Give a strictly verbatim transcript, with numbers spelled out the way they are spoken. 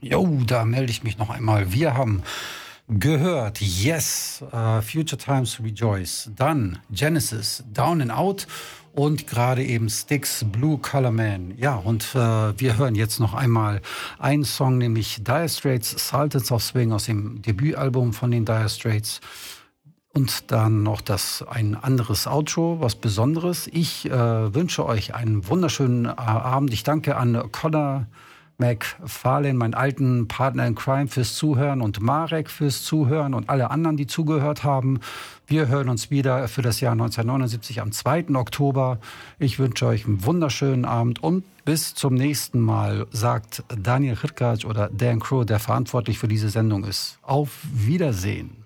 Jo, da melde ich mich noch einmal. Wir haben gehört, Yes, uh, Future Times Rejoice, dann Genesis, Down and Out und gerade eben Styx, Blue Color Man. Ja, und äh, wir hören jetzt noch einmal einen Song, nämlich Dire Straits, Sultans of Swing aus dem Debütalbum von den Dire Straits. Und dann noch das ein anderes Outro, was Besonderes. Ich äh, wünsche euch einen wunderschönen äh, Abend. Ich danke an Connor McFarlane, meinen alten Partner in Crime, fürs Zuhören und Marek fürs Zuhören und alle anderen, die zugehört haben. Wir hören uns wieder für das Jahr neunzehnhundertneunundsiebzig am zweiten Oktober. Ich wünsche euch einen wunderschönen Abend und bis zum nächsten Mal, sagt Daniel Hirkac oder Dan Crow, der verantwortlich für diese Sendung ist. Auf Wiedersehen.